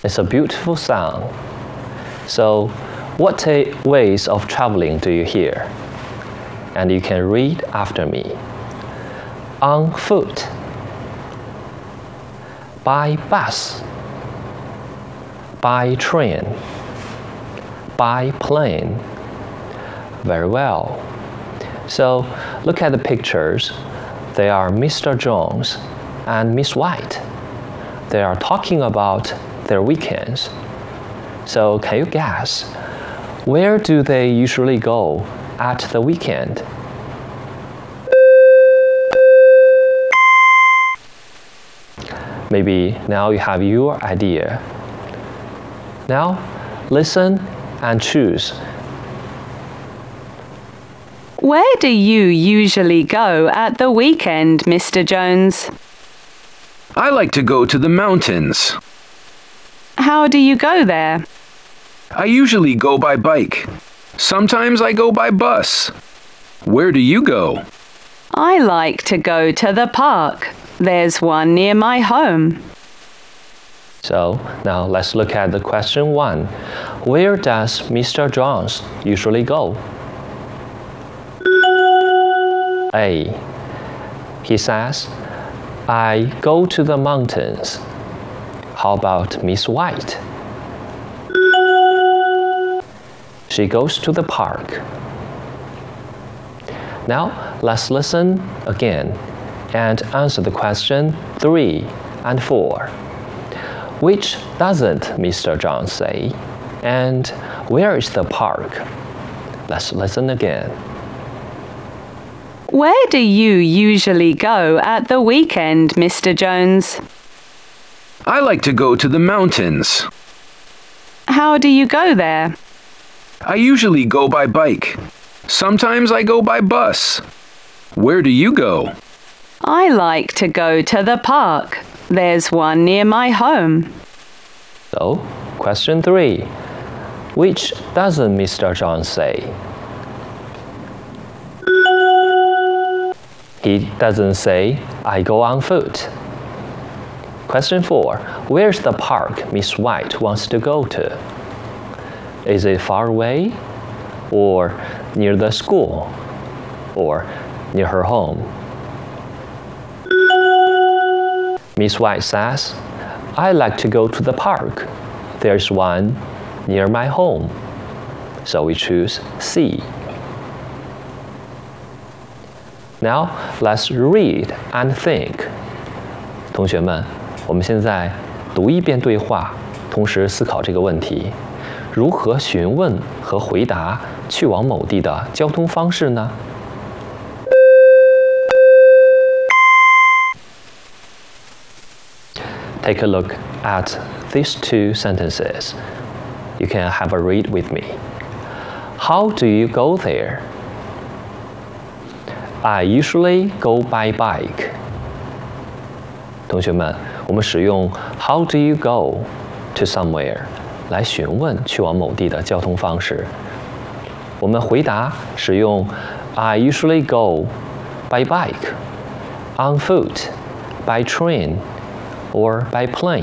It's a beautiful sound. So, what ways of traveling do you hear? And you can read after me. On foot, by bus, by train, by plane. Very well. So, look at the pictures. They are Mr. Jones and Miss White. They are talking about their weekends. So, can you guess, where do they usually go at the weekend? Maybe now you have your idea. Now, listen and choose. Where do you usually go at the weekend, Mr. Jones? I like to go to the mountains. How do you go there? I usually go by bike. Sometimes I go by bus. Where do you go? I like to go to the park. There's one near my home. So, now let's look at the question 1. Where does Mr. Jones usually go? A. He says, I go to the mountains. How about Miss White? She goes to the park. Now, let's listen again and answer the question 3 and 4. Which doesn't Mr. Jones say? And where is the park? Let's listen again. Where do you usually go at the weekend, Mr. Jones? I like to go to the mountains. How do you go there? I usually go by bike. Sometimes I go by bus. Where do you go? I like to go to the park. There's one near my home. So, question 3. Which doesn't Mr. Jones say? He doesn't say, I go on foot. Question 4. Where's the park Miss White wants to go to? Is it far away? Or near the school? Or near her home? Miss White says, I like to go to the park. There's one near my home. So we choose C. Now, let's read and think. 同学们，我们现在读一遍对话，同时思考这个问题：如何询问和回答去往某地的交通方式呢？ Take a look at these 2 sentences. You can have a read with me. How do you go there? I usually go by bike. 同学们，我们使用 How do you go to somewhere 来询问去往某地的交通方式。我们回答使用 I usually go by bike, on foot, by train, or by plane.